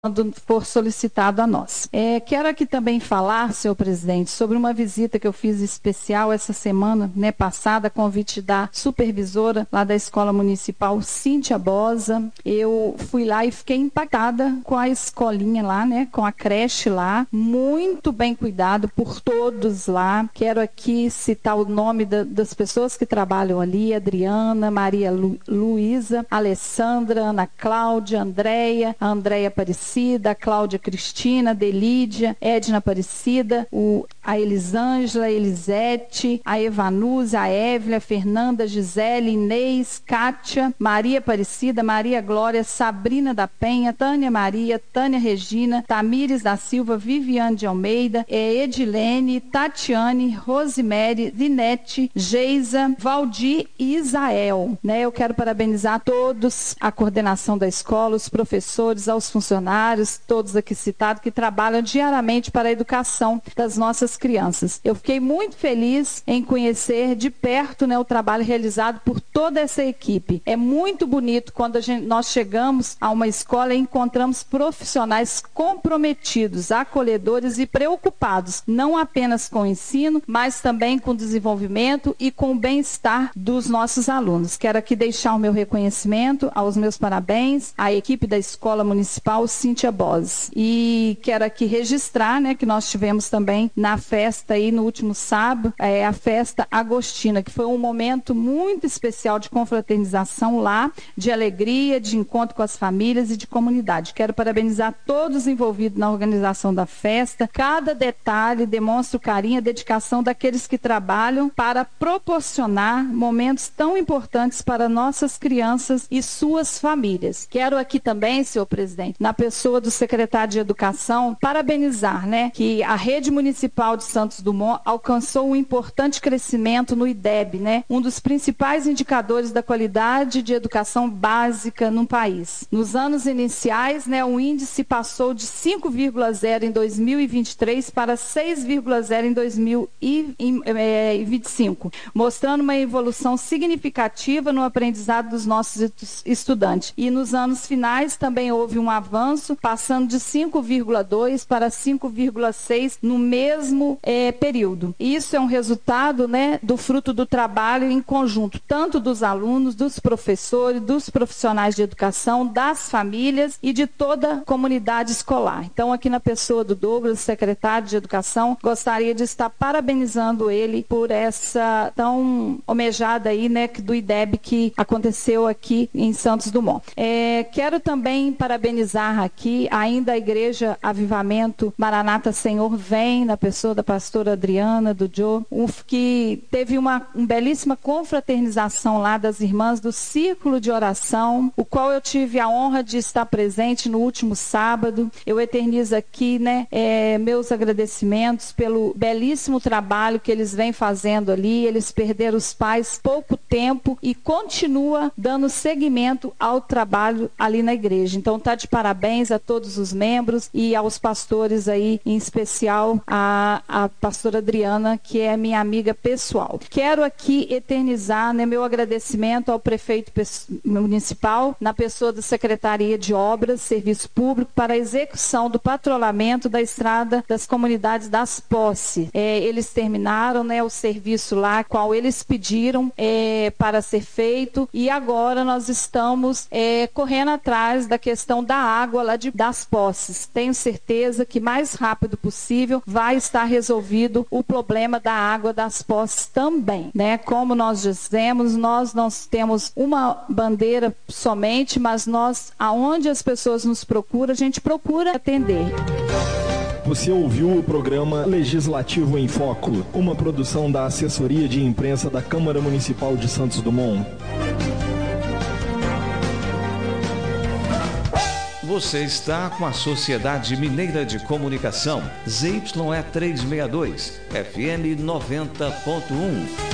quando for solicitado a nós. Quero aqui também falar, senhor presidente, sobre uma visita que eu fiz especial essa semana, passada, a convite da supervisora lá da Escola Municipal, Cíntia Bosa. Eu fui lá e fiquei impactada com a escolinha lá, com a creche lá, muito bem cuidado por todos lá. Quero aqui citar o nome das pessoas que trabalham ali: Adriana, Maria Luísa, Alessandra, Ana Cláudia, Andréia Aparecida, a Cláudia Cristina, Delídia, Edna Aparecida, a Elisângela, Elisete, a Evanuse, a Évlia, Fernanda, Gisele, Inês, Kátia, Maria Aparecida, Maria Glória, Sabrina da Penha, Tânia Maria, Tânia Regina, Tamires da Silva, Viviane de Almeida, Edilene, Tatiane, Rosemary, Linete, Geisa, Valdir e Isael. Eu quero parabenizar todos, a coordenação da escola, os professores, aos funcionários, todos aqui citados, que trabalham diariamente para a educação das nossas crianças. Eu fiquei muito feliz em conhecer de perto o trabalho realizado por toda essa equipe. É muito bonito quando nós chegamos a uma escola e encontramos profissionais comprometidos, acolhedores e preocupados, não apenas com o ensino, mas também com o desenvolvimento e com o bem-estar dos nossos alunos. Quero aqui deixar o meu reconhecimento, aos meus parabéns, à equipe da Escola Municipal Cíntia Bosa. E quero aqui registrar, que nós tivemos também na festa aí no último sábado, a festa agostina, que foi um momento muito especial de confraternização lá, de alegria, de encontro com as famílias e de comunidade. Quero parabenizar todos envolvidos na organização da festa. Cada detalhe demonstra o carinho e a dedicação daqueles que trabalham para proporcionar momentos tão importantes para nossas crianças e suas famílias. Quero aqui também, senhor presidente, na pessoa do secretário de Educação, parabenizar, que a rede municipal de Santos Dumont alcançou um importante crescimento no IDEB, um dos principais indicadores da qualidade de educação básica no país. Nos anos iniciais, o índice passou de 5,0 em 2023 para 6,0 em 2025, mostrando uma evolução significativa no aprendizado dos nossos estudantes. E nos anos finais também houve um avanço, passando de 5,2 para 5,6 no mesmo período. Isso é um resultado do fruto do trabalho em conjunto, tanto dos alunos, dos professores, dos profissionais de educação, das famílias e de toda a comunidade escolar. Então, aqui na pessoa do Douglas, secretário de Educação, gostaria de estar parabenizando ele por essa tão almejada aí, do IDEB que aconteceu aqui em Santos Dumont. Quero também parabenizar aqui ainda a Igreja Avivamento Maranata Senhor Vem, na pessoa da pastora Adriana, do Joe, que teve uma belíssima confraternização lá das irmãs do Círculo de Oração, o qual eu tive a honra de estar presente no último sábado. Eu eternizo aqui, meus agradecimentos pelo belíssimo trabalho que eles vêm fazendo ali. Eles perderam os pais pouco tempo e continua dando seguimento ao trabalho ali na igreja. Então, tá de parabéns a todos os membros e aos pastores aí, em especial a pastora Adriana, que é minha amiga pessoal. Quero aqui eternizar, meu agradecimento ao prefeito municipal, na pessoa da Secretaria de Obras, Serviço Público, para a execução do patrulhamento da estrada das comunidades das Posses. Eles terminaram, o serviço lá, qual eles pediram para ser feito, e agora nós estamos correndo atrás da questão da água lá das Posses. Tenho certeza que mais rápido possível vai estar resolvido o problema da água das Posses também, Como nós dizemos, nós não temos uma bandeira somente, mas nós, aonde as pessoas nos procuram, a gente procura atender. Você ouviu o programa Legislativo em Foco, uma produção da Assessoria de Imprensa da Câmara Municipal de Santos Dumont. Você está com a Sociedade Mineira de Comunicação, ZYE 362, FM 90.1.